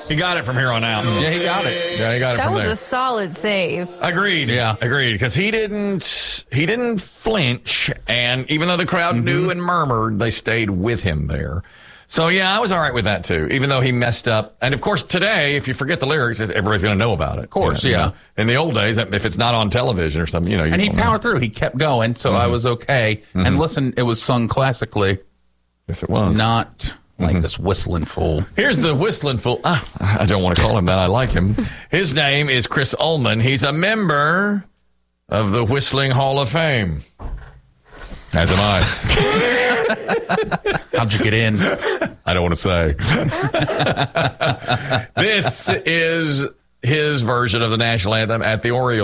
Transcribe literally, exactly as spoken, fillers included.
He got it from here on out. Yeah, he got it. Yeah, he got it That from was there. a solid save. Agreed. Yeah. Agreed. Because he didn't he didn't flinch, and even though the crowd mm-hmm. knew and murmured, they stayed with him there. So yeah, I was all right with that too, even though he messed up. And of course, today, if you forget the lyrics, everybody's going to know about it. Of course, you know, yeah. You know? In the old days, if it's not on television or something, you know. You and he don't know. powered through. He kept going, so mm-hmm. I was okay. Mm-hmm. And listen, it was sung classically. Yes, it was. Not like mm-hmm. this whistling fool. Here's the whistling fool. Ah, I don't want to call him that. I like him. His name is Chris Ullman. He's a member of the Whistling Hall of Fame. As am I. How'd you get in? I don't want to say. This is his version of the national anthem at the Orioles.